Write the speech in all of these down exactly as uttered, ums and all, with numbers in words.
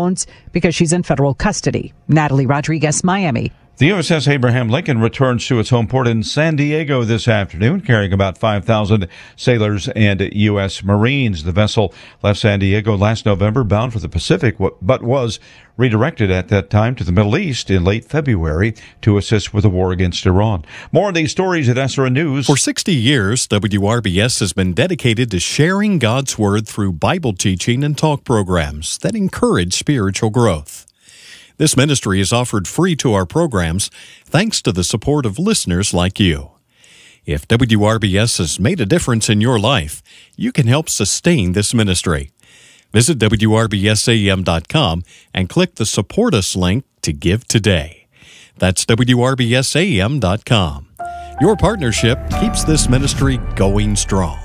phones because she's in federal custody. Natalie Rodriguez, Miami. The U S S Abraham Lincoln returns to its home port in San Diego this afternoon, carrying about five thousand sailors and U S Marines. The vessel left San Diego last November, bound for the Pacific, but was redirected at that time to the Middle East in late February to assist with the war against Iran. More on these stories at S R N News. For sixty years, W R B S has been dedicated to sharing God's Word through Bible teaching and talk programs that encourage spiritual growth. This ministry is offered free to our programs thanks to the support of listeners like you. If W R B S has made a difference in your life, you can help sustain this ministry. Visit W R B S A M dot com and click the Support Us link to give today. That's W R B S A M dot com. Your partnership keeps this ministry going strong.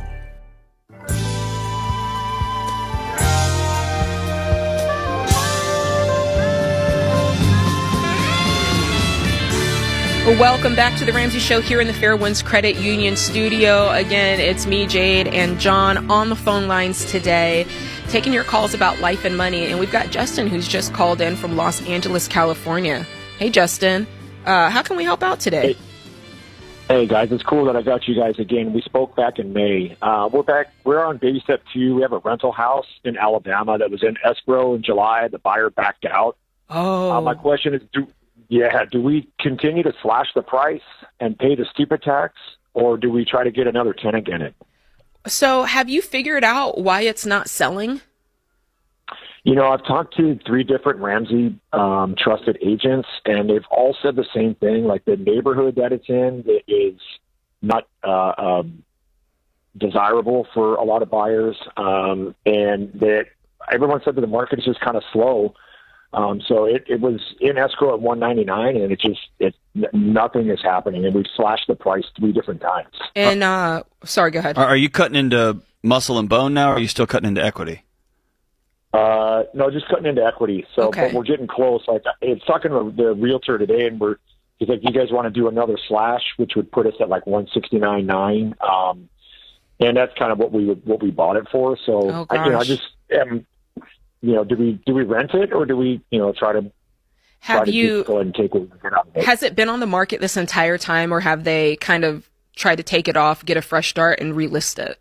Welcome back to the Ramsey Show here in the Fairwinds Credit Union studio. Again, it's me, Jade, and John on the phone lines today, taking your calls about life and money. And we've got Justin, who's just called in from Los Angeles, California. Hey, Justin. Uh, how can we help out today? Hey. hey, guys. It's cool that I got you guys again. We spoke back in May. Uh, we're back. We're on baby step two. We have a rental house in Alabama that was in escrow in July. The buyer backed out. Oh. Uh, my question is, do Yeah, do we continue to slash the price and pay the stupid tax, or do we try to get another tenant in it? So have you figured out why it's not selling? You know, I've talked to three different Ramsey um, trusted agents, and they've all said the same thing. Like, the neighborhood that it's in is not uh, um, desirable for a lot of buyers, um, and that everyone said that the market is just kind of slow. Um, so it, it was in escrow at one ninety-nine, and it just it nothing is happening, and we've slashed the price three different times. And uh, sorry, go ahead. Are you cutting into muscle and bone now, or are you still cutting into equity? Uh, no, just cutting into equity. So, okay. But we're getting close. Like, it's talking to the realtor today, and we're he's like, you guys want to do another slash, which would put us at like one sixty-nine nine, um, and that's kind of what we what we bought it for. So, oh, I, you know, I just am. You know, do we do we rent it, or do we, you know, try to have try to you go ahead and take what we get out of it? Has it been on the market this entire time, or have they kind of tried to take it off, get a fresh start, and relist it?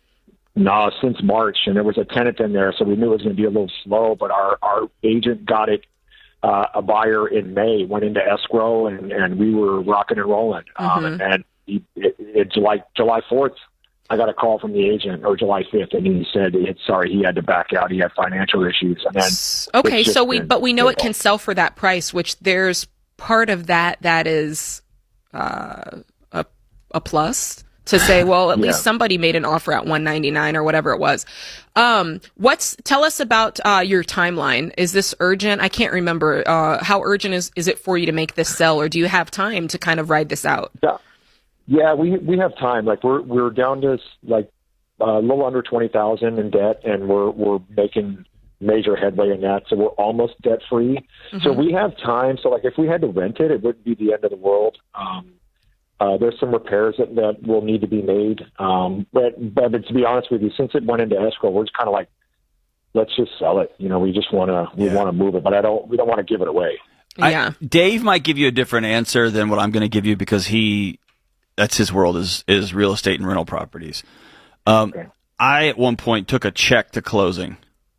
No, since March, and there was a tenant in there, so we knew it was going to be a little slow. But our our agent got it. Uh, a buyer in May went into escrow, and, and we were rocking and rolling. Mm-hmm. Um, and he, it, it's like July fourth. I got a call from the agent, or July fifth, and he said, it's sorry, he had to back out. He had financial issues. And then okay, so we, but we know it can sell for that price, which there's part of that that is uh, a, a plus to say, well, at yeah. least somebody made an offer at one ninety-nine or whatever it was. Um, what's, tell us about uh, your timeline. Is this urgent? I can't remember. Uh, how urgent is, is it for you to make this sell, or do you have time to kind of ride this out? Yeah. Yeah, we we have time. Like, we're we're down to like a little under twenty thousand in debt, and we're we're making major headway in that. So we're almost debt free. Mm-hmm. So we have time. So like, if we had to rent it, it wouldn't be the end of the world. Um, uh, there's some repairs that, that will need to be made. Um, but but to be honest with you, since it went into escrow, we're just kind of like, let's just sell it. You know, we just want to we yeah. want to move it, but I don't we don't want to give it away. Yeah, I, Dave might give you a different answer than what I'm going to give you, because he. That's his world, is is real estate and rental properties. Um, okay. I, at one point, took a check to closing,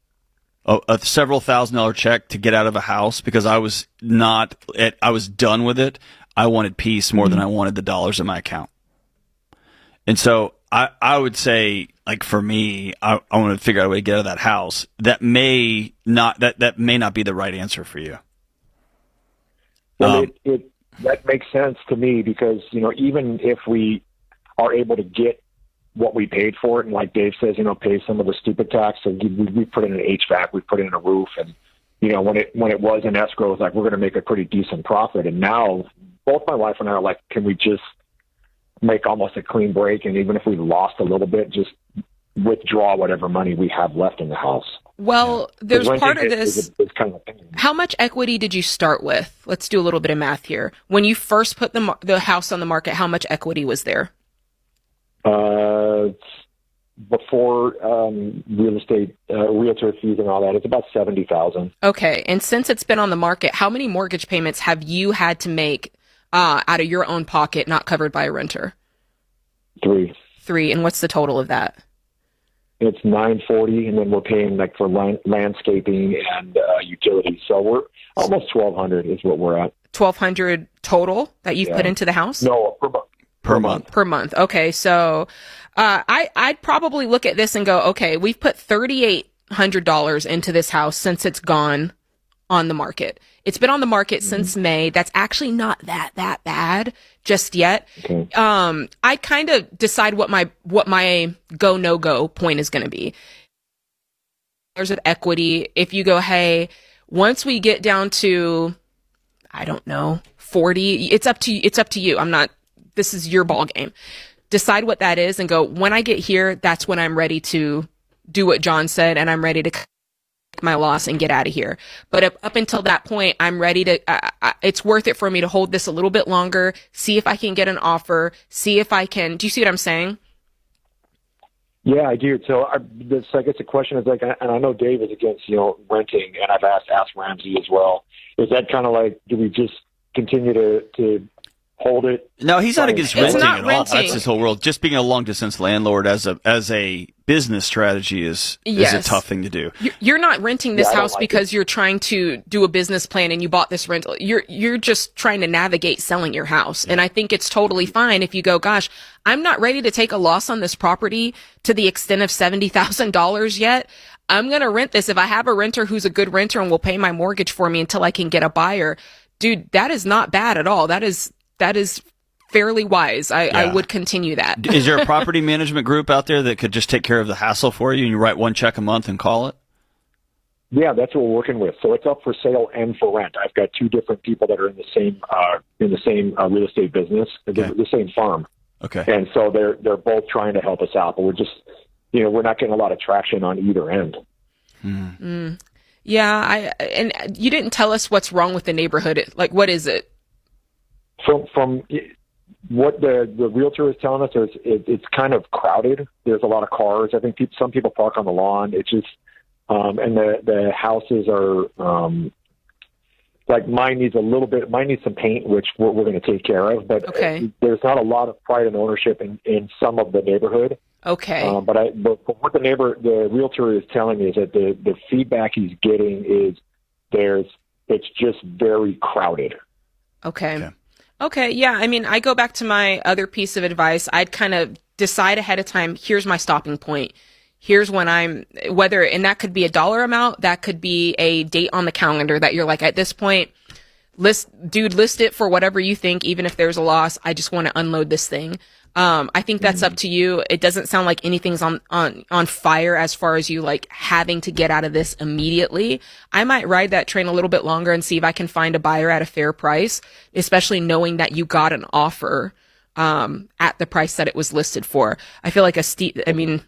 a, a several thousand dollar check to get out of a house, because I was not, at, I was done with it. I wanted peace more mm-hmm. than I wanted the dollars in my account. And so I, I would say, like, for me, I, I want to figure out a way to get out of that house. That may not, that, that may not be the right answer for you. Well, um, it, it that makes sense to me, because, you know, even if we are able to get what we paid for it, and like Dave says, you know, pay some of the stupid tax, so we, we put in an H V A C, we put in a roof, and, you know, when it when it was in escrow, it was like, we're going to make a pretty decent profit. And now both my wife and I are like, can we just make almost a clean break, and even if we lost a little bit, just withdraw whatever money we have left in the house? Well, there's part of this. Is a, is kind of How much equity did you start with? Let's do a little bit of math here. When you first put the the house on the market, how much equity was there? Uh, before um, real estate, uh, realtor fees and all that, it's about seventy thousand. Okay. And since it's been on the market, how many mortgage payments have you had to make uh, out of your own pocket, not covered by a renter? Three. Three. And what's the total of that? It's nine forty, and then we're paying like for land, landscaping and uh, utilities. So we're almost twelve hundred is what we're at. twelve hundred total that you've Yeah. put into the house? No, per month. Per month. Per month. Okay. So uh, I, I'd probably look at this and go, okay, we've put thirty-eight hundred dollars into this house since it's gone on the market. It's been on the market mm-hmm. since May. That's actually not that, that bad just yet. Okay. Um, I kind of decide what my, what my go, no go point is going to be. There's an equity. If you go, hey, once we get down to, I don't know, forty, it's up to, it's up to you. I'm not, this is your ball game. Decide what that is and go, when I get here, that's when I'm ready to do what John said, and I'm ready to take my loss and get out of here. But up, up until that point, I'm ready to, uh, uh, it's worth it for me to hold this a little bit longer, see if I can get an offer, see if I can, do you see what I'm saying? Yeah, I do. So I, this, I guess the question is like, and I know Dave is against, you know, renting, and I've asked, asked Ramsey as well. Is that kind of like, do we just continue to, to hold it? No, he's not against renting not at all. renting. That's his whole world. Just being a long distance landlord as a as a business strategy is Yes. is a tough thing to do. You're- You're not renting this Yeah, I don't house like because you're trying to do a business plan and you bought this rental. You're, you're just trying to navigate selling your house. And I think it's totally fine if you go, gosh, I'm not ready to take a loss on this property to the extent of seventy thousand dollars yet. I'm going to rent this. If I have a renter who's a good renter and will pay my mortgage for me until I can get a buyer, dude, that is not bad at all. That is, that is fairly wise. I, I Yeah. would continue that. Is there a property management group out there that could just take care of the hassle for you and you write one check a month and call it? Yeah, that's what we're working with. So it's up for sale and for rent. I've got two different people that are in the same uh, in the same uh, real estate business, Okay. the, the same farm, Okay. and so they're they're both trying to help us out. But we're just, you know, we're not getting a lot of traction on either end. Mm. Yeah. I, and you didn't tell us what's wrong with the neighborhood. Like, what is it? From from what the the realtor is telling us, there's it, it's kind of crowded. There's a lot of cars. I think people, some people park on the lawn. It's just um, and the the houses are um, like mine needs a little bit. Mine needs some paint, which we're, we're going to take care of. But Okay. there's not a lot of pride and ownership in, in some of the neighborhood. Okay. Um, but I but what the neighbor the realtor is telling me is that the the feedback he's getting is there's it's just very crowded. Okay. Okay. Okay. Yeah. I mean, I go back to my other piece of advice. I'd kind of decide ahead of time, here's my stopping point. Here's when I'm, whether, and that could be a dollar amount, that could be a date on the calendar that you're like, at this point, list, dude, list it for whatever you think, even if there's a loss. I just want to unload this thing. Um, I think that's up to you. It doesn't sound like anything's on, on, on fire as far as you like having to get out of this immediately. I might ride that train a little bit longer and see if I can find a buyer at a fair price, especially knowing that you got an offer, um, at the price that it was listed for. I feel like a steep, I mean,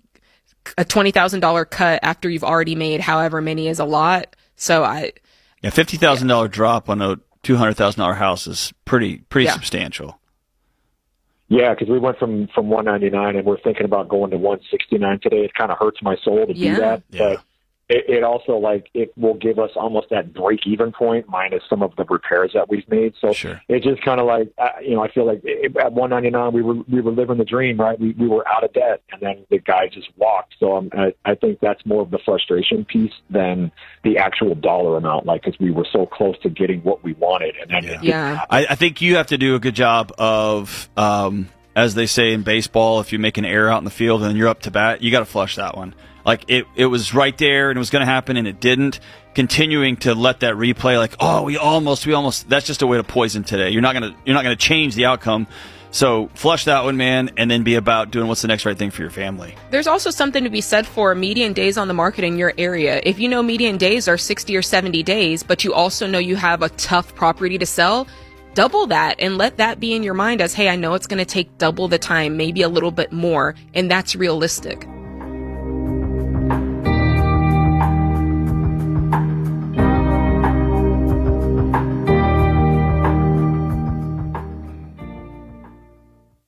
a twenty thousand dollars cut after you've already made however many is a lot. So I, Yeah, fifty thousand dollar drop on a two hundred thousand dollar house is pretty pretty Yeah. substantial. Yeah, because we went from from one ninety-nine and we're thinking about going to one sixty-nine today. It kind of hurts my soul to Yeah. do that, Yeah. but it, it also like it will give us almost that break even point minus some of the repairs that we've made. So Sure. it just kind of like uh, you know I feel like it, at one ninety-nine we were we were living the dream, right? We we were out of debt, and then the guy just walked. So um, I I think that's more of the frustration piece than the actual dollar amount, like because we were so close to getting what we wanted, and then Yeah. it didn't Yeah. happen. I, I think you have to do a good job of, um, as they say in baseball, if you make an error out in the field and you're up to bat, you got to flush that one. Like it, it was right there and it was going to happen and it didn't. Continuing to let that replay, like, oh, we almost, we almost. That's just a way to poison today. You're not gonna, you're not gonna change the outcome. So flush that one, man, and then be about doing what's the next right thing for your family. There's also something to be said for median days on the market in your area. If you know median days are sixty or seventy days, but you also know you have a tough property to sell, double that and let that be in your mind as, hey, I know it's going to take double the time, maybe a little bit more, and that's realistic.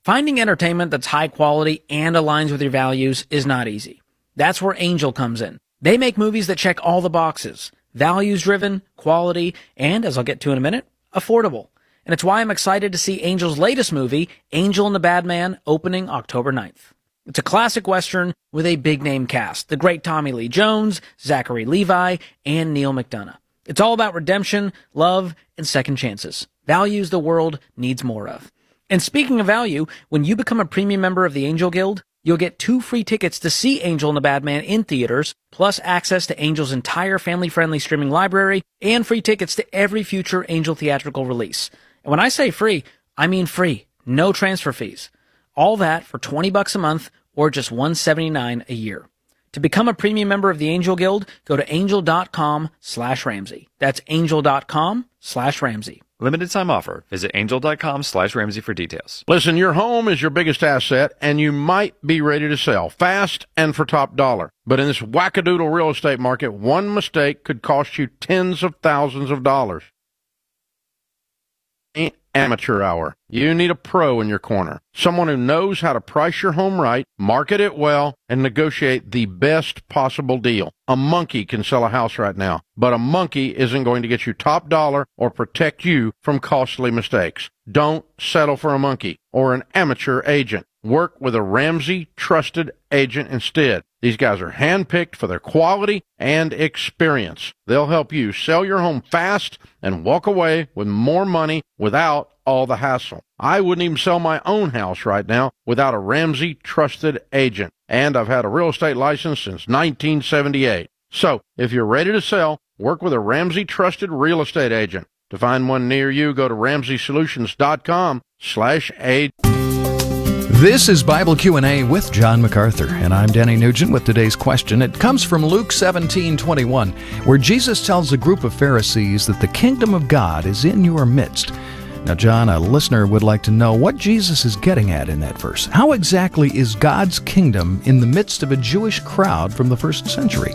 Finding entertainment that's high quality and aligns with your values is not easy. That's where Angel comes in. They make movies that check all the boxes. Values-driven, quality, and, as I'll get to in a minute, affordable. And it's why I'm excited to see Angel's latest movie, Angel and the Bad Man, opening October ninth. It's a classic Western with a big-name cast. The great Tommy Lee Jones, Zachary Levi, and Neil McDonough. It's all about redemption, love, and second chances. Values the world needs more of. And speaking of value, when you become a premium member of the Angel Guild, you'll get two free tickets to see Angel and the Bad Man in theaters, plus access to Angel's entire family-friendly streaming library, and free tickets to every future Angel theatrical release. And when I say free, I mean free. No transfer fees. All that for twenty bucks a month or just one hundred seventy-nine dollars a year. To become a premium member of the Angel Guild, go to angel.com slash Ramsey. That's angel.com slash Ramsey. Limited time offer. Visit angel.com slash Ramsey for details. Listen, your home is your biggest asset, and you might be ready to sell fast and for top dollar. But in this wackadoodle real estate market, one mistake could cost you tens of thousands of dollars. Amateur hour. You need a pro in your corner. Someone who knows how to price your home right, market it well, and negotiate the best possible deal. A monkey can sell a house right now, but a monkey isn't going to get you top dollar or protect you from costly mistakes. Don't settle for a monkey or an amateur agent. Work with a Ramsey trusted agent instead. These guys are handpicked for their quality and experience. They'll help you sell your home fast and walk away with more money without all the hassle. I wouldn't even sell my own house right now without a Ramsey trusted agent. And I've had a real estate license since nineteen seventy-eight. So, if you're ready to sell, work with a Ramsey trusted real estate agent. To find one near you, go to ramsey solutions dot com slash aid. This is Bible Q and A with John MacArthur, and I'm Danny Nugent with today's question. It comes from Luke seventeen twenty-one, where Jesus tells a group of Pharisees that the kingdom of God is in your midst. Now, John, a listener would like to know what Jesus is getting at in that verse. How exactly is God's kingdom in the midst of a Jewish crowd from the first century?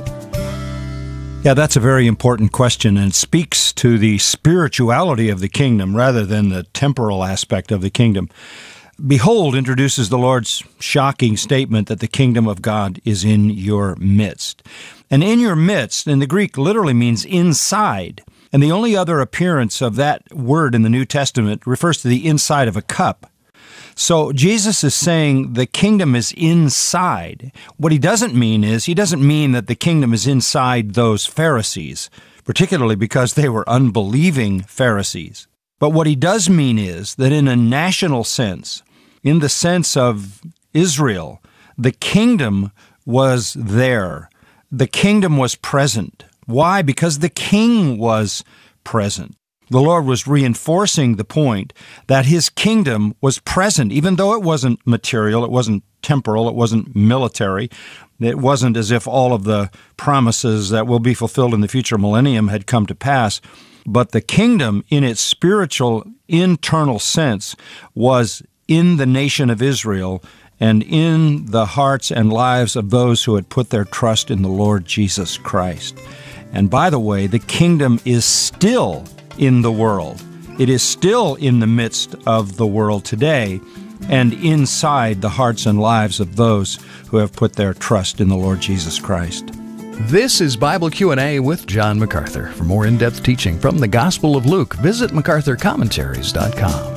Yeah, that's a very important question, and it speaks to the spirituality of the kingdom rather than the temporal aspect of the kingdom. Behold introduces the Lord's shocking statement that the kingdom of God is in your midst. And in your midst, in the Greek, literally means inside. And the only other appearance of that word in the New Testament refers to the inside of a cup. So Jesus is saying the kingdom is inside. What he doesn't mean is, he doesn't mean that the kingdom is inside those Pharisees, particularly because they were unbelieving Pharisees. But what he does mean is that in a national sense, in the sense of Israel, the kingdom was there. The kingdom was present. Why? Because the king was present. The Lord was reinforcing the point that his kingdom was present, even though it wasn't material, it wasn't temporal, it wasn't military. It wasn't as if all of the promises that will be fulfilled in the future millennium had come to pass. But the kingdom, in its spiritual, internal sense, was in the nation of Israel and in the hearts and lives of those who had put their trust in the Lord Jesus Christ. And by the way, the kingdom is still in the world. It is still in the midst of the world today and inside the hearts and lives of those who have put their trust in the Lord Jesus Christ. This is Bible Q and A with John MacArthur. For more in-depth teaching from the Gospel of Luke, visit macarthur commentaries dot com.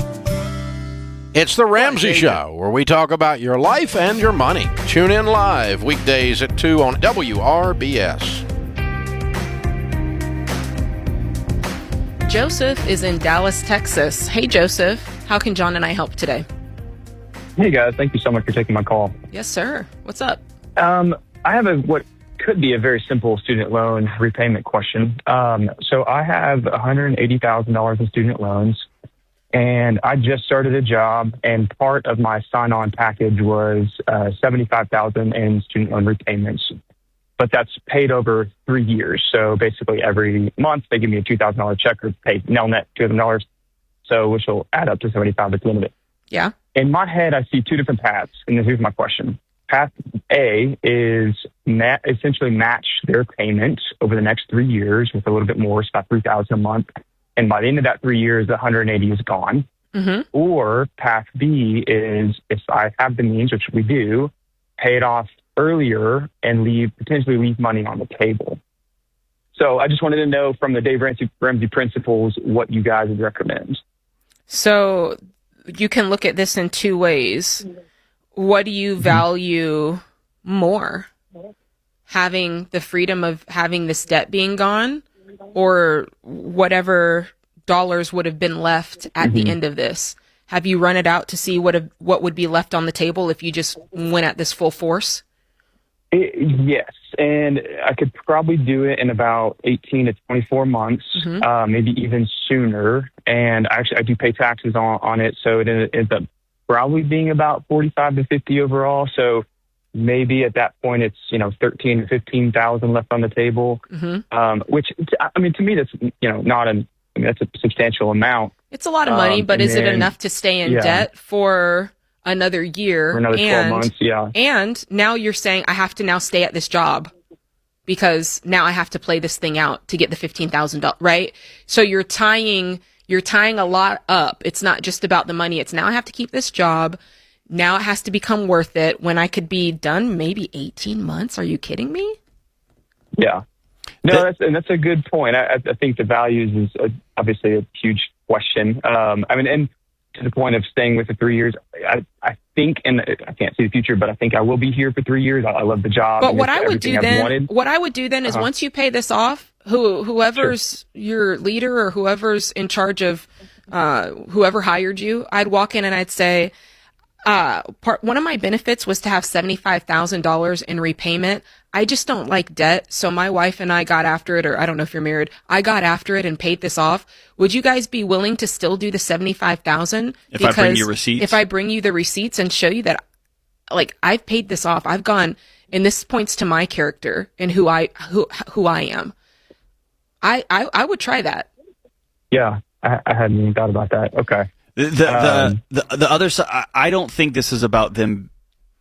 It's the Ramsey Show, where we talk about your life and your money. Tune in live weekdays at two on W R B S. Joseph is in Dallas, Texas. Hey, Joseph. How can John and I help today? Hey, guys. Thank you so much for taking my call. Yes, sir. What's up? Um, I have a what could be a very simple student loan repayment question. Um, so I have one hundred eighty thousand dollars in student loans, and I just started a job, and part of my sign-on package was uh, seventy-five thousand dollars in student loan repayments. But that's paid over three years. So basically every month they give me a two thousand dollars check or pay nail net two thousand dollars. So which will add up to seventy-five at the end of it. Yeah. In my head, I see two different paths. And here's my question. Path A is ma- essentially match their payment over the next three years with a little bit more, so about three thousand dollars a month. And by the end of that three years, the one hundred eighty is gone. Mm-hmm. Or path B is, if I have the means, which we do, pay it off earlier and leave potentially leave money on the table. So I just wanted to know from the Dave Ramsey, Ramsey principles what you guys would recommend. So you can look at this in two ways. What do you value more? Having the freedom of having this debt being gone, or whatever dollars would have been left at mm-hmm. the end of this? Have you run it out to see what have, what would be left on the table if you just went at this full force? It, yes, and I could probably do it in about eighteen to twenty-four months, mm-hmm. uh, maybe even sooner. And actually, I do pay taxes on, on it, so it ends up probably being about forty-five to fifty overall. So maybe at that point, it's, you know, thirteen to fifteen thousand left on the table, mm-hmm. um, which, I mean, to me, that's, you know, not an, I mean, that's a substantial amount. It's a lot of money, um, but is then, it enough to stay in yeah. debt for another year? For another twelve and, months, yeah. And now you're saying I have to now stay at this job because now I have to play this thing out to get the fifteen thousand dollars, right? So you're tying, you're tying a lot up. It's not just about the money. It's now I have to keep this job. Now it has to become worth it when I could be done maybe eighteen months. Are you kidding me? Yeah. No, that's, and that's a good point. I, I think the values is a, obviously a huge question. Um, I mean, and to the point of staying with the three years, I, I think, and I can't see the future, but I think I will be here for three years. I, I love the job. But what I would do then, what I would do then is uh-huh. once you pay this off, who whoever's sure. your leader or whoever's in charge of uh, whoever hired you, I'd walk in and I'd say, uh, part, one of my benefits was to have seventy-five thousand dollars in repayment. I just don't like debt. So my wife and I got after it, or I don't know if you're married. I got after it and paid this off. Would you guys be willing to still do the seventy-five thousand? If I bring you receipts? If I bring you the receipts and show you that, like, I've paid this off. I've gone, and this points to my character and who I, who, who I am. I, I, I would try that. Yeah. I, I hadn't even thought about that. Okay. The the, um, the the the other side, I don't think this is about them.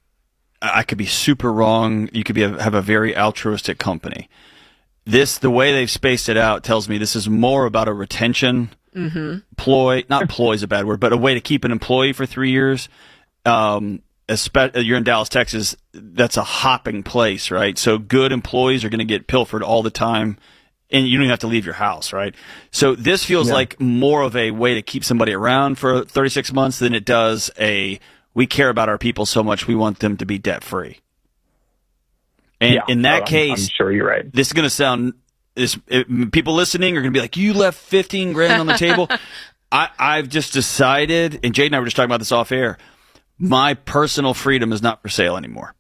I could be super wrong. You could be a, have a very altruistic company. This, the way they've spaced it out, tells me this is more about a retention mm-hmm. ploy. Not ploy is a bad word, but a way to keep an employee for three years. Um, especially, you're in Dallas, Texas. That's a hopping place, right? So good employees are going to get pilfered all the time. And you don't even have to leave your house, right? So this feels yeah. like more of a way to keep somebody around for thirty-six months than it does a, we care about our people so much we want them to be debt-free. And yeah. in that oh, case, I'm, I'm sure you're right. This is going to sound, this, it, people listening are going to be like, you left fifteen grand on the table. I, I've just decided, and Jade and I were just talking about this off air, my personal freedom is not for sale anymore.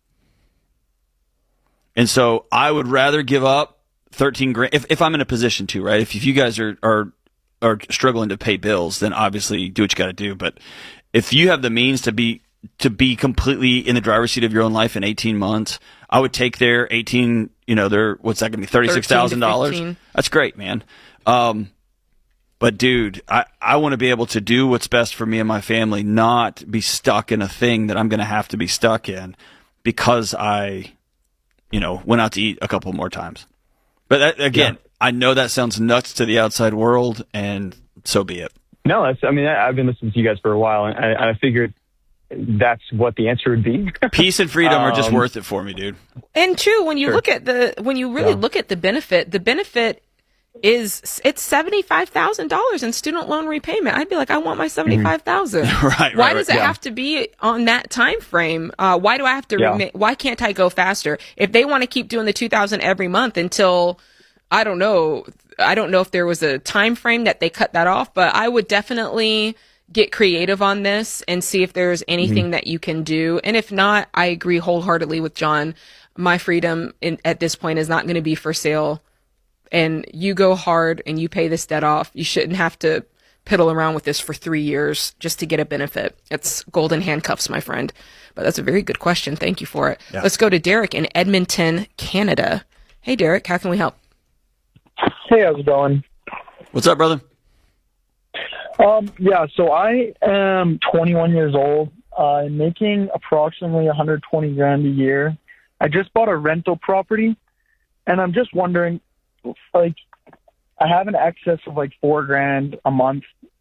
And so I would rather give up thirteen grand, if, if I'm in a position to, right? If, if you guys are, are, are struggling to pay bills, then obviously do what you got to do. But if you have the means to be, to be completely in the driver's seat of your own life in eighteen months, I would take their eighteen, you know, their, what's that going to be? thirty-six thousand dollars. That's great, man. Um, but dude, I, I want to be able to do what's best for me and my family, not be stuck in a thing that I'm going to have to be stuck in because I, you know, went out to eat a couple more times. But that, again, yeah. I know that sounds nuts to the outside world, and so be it. No, that's, I mean, I, I've been listening to you guys for a while, and I, I figured that's what the answer would be. Peace and freedom um, are just worth it for me, dude. And two, when you sure. look at the, when you really yeah. look at the benefit, the benefit is, it's seventy-five thousand dollars in student loan repayment. I'd be like, I want my seventy-five thousand dollars. Mm-hmm. right, right. Why does right. it yeah. have to be on that time frame? Uh, why do I have to, yeah. remi- why can't I go faster? If they want to keep doing the two thousand every month until, I don't know. I don't know if there was a time frame that they cut that off, but I would definitely get creative on this and see if there's anything mm-hmm. that you can do. And if not, I agree wholeheartedly with John. My freedom in, at this point is not going to be for sale. And you go hard and you pay this debt off. You shouldn't have to piddle around with this for three years just to get a benefit. It's golden handcuffs, my friend. But that's a very good question. Thank you for it. Yeah. Let's go to Derek in Edmonton, Canada. Hey, Derek, how can we help? Hey, how's it going? What's up, brother? Um, yeah, so I am twenty-one years old. I'm uh, making approximately one hundred twenty grand a year. I just bought a rental property, and I'm just wondering, like, I have an excess of like four grand a month,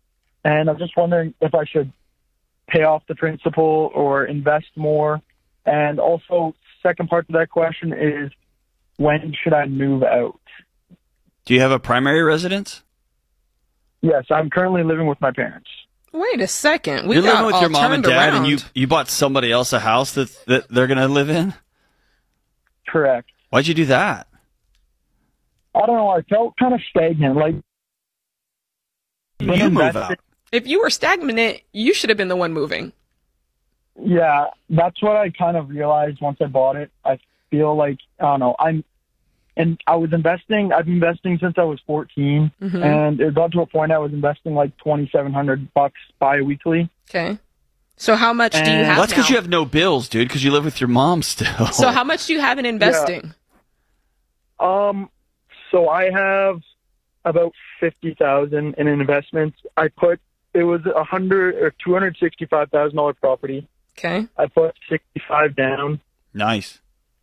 and I'm just wondering if I should pay off the principal or invest more. And also, second part to that question is, when should I move out? Do you have a primary residence? Yes, I'm currently living with my parents. Wait a second. We You're got living with all your mom and turned dad, around. and you you bought somebody else a house that that they're going to live in? Correct. Why'd you do that? I don't know. I felt kind of stagnant. Like, You move out. If you were stagnant, you should have been the one moving. yeah, that's what I kind of realized once I bought it. I feel like, I don't know, I'm, and I was investing, I've been investing since I was fourteen, Mhm. and it got to a point I was investing like twenty-seven hundred bucks bi-weekly. Okay. So how much do you And- have Well, that's because now? you have no bills, dude, because you live with your mom still. So how much do you have in investing? Um, so I have about fifty thousand in investments. I put, it was a hundred or two hundred sixty-five thousand dollar property. Okay. I put sixty-five down, Nice.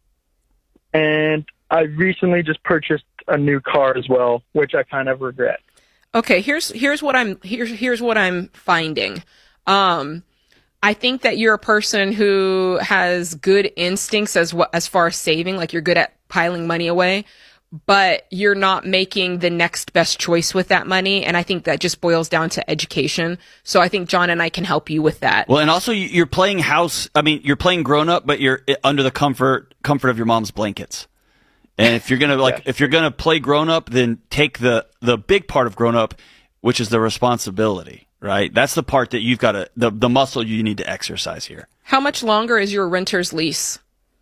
and I recently just purchased a new car as well, which I kind of regret. Okay, here's here's what I'm here's here's what I'm finding. Um, I think that you're a person who has good instincts as what as far as saving, like you're good at piling money away, but you're not making the next best choice with that money, and I think that just boils down to education. So I think John and I can help you with that. Well, and also you- you're playing house. I mean, you're playing grown up, but you're i- under the comfort comfort of your mom's blankets. And if you're gonna like, if you're gonna play grown up, then take the the big part of grown up, which is the responsibility. Right? That's the part that you've got to the the muscle you need to exercise here. How much longer is your renter's lease?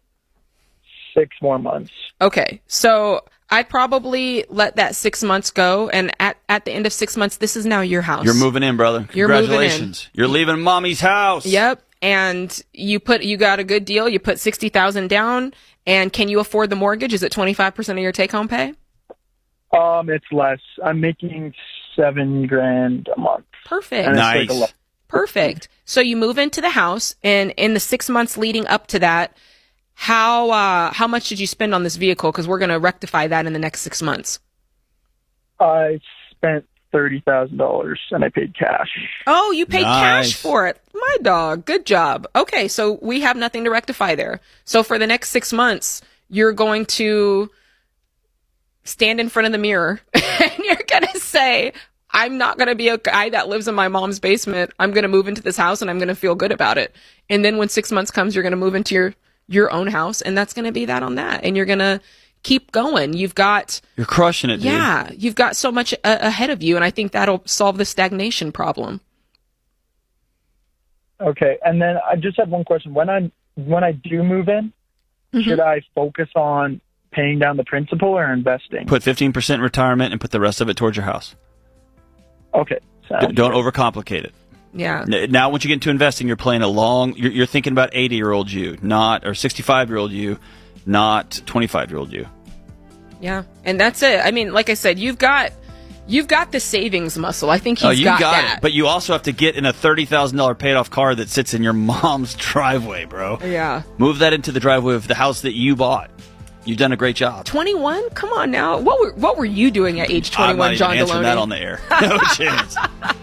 Six more months. Okay, so I'd probably let that six months go, and at, at the end of six months, this is now your house. You're moving in, brother. You're moving in. Congratulations. You're leaving mommy's house. Yep, and you put you got a good deal. You put sixty thousand down, and can you afford the mortgage? Is it twenty five percent of your take home pay? Um, it's less. I'm making seven grand a month. Perfect. And it's like a Nice. lo- Perfect. So you move into the house, and in the six months leading up to that, how uh, how much did you spend on this vehicle? Because we're going to rectify that in the next six months. I spent thirty thousand dollars, and I paid cash. Oh, you paid Nice. cash for it. My dog. Good job. Okay, so we have nothing to rectify there. So for the next six months, you're going to stand in front of the mirror and you're going to say, I'm not going to be a guy that lives in my mom's basement. I'm going to move into this house and I'm going to feel good about it. And then when six months comes, you're going to move into your, your own house, and that's going to be that on that. And you're going to keep going. You've got, You're crushing it, dude. yeah, you've got so much a- ahead of you. And I think that'll solve the stagnation problem. Okay, and then I just had one question. When I when I do move in, Mm-hmm. should I focus on paying down the principal or investing? Put fifteen percent in retirement and put the rest of it towards your house. Okay, sounds D- don't good. overcomplicate it. Yeah. N- Now, once you get into investing, you're playing a long. You're, you're thinking about eighty-year-old you, not or sixty-five-year-old you, not twenty-five-year-old you. Yeah. And that's it. I mean, like I said, you've got you've got the savings muscle. I think he's oh, you got, got, that. it. But you also have to get in a thirty thousand dollar paid-off car that sits in your mom's driveway, bro. Yeah. Move that into the driveway of the house that you bought. You've done a great job. twenty-one? Come on now. What were what were you doing at age I'm not twenty-one, even John answering Deloney? that on the air. No chance.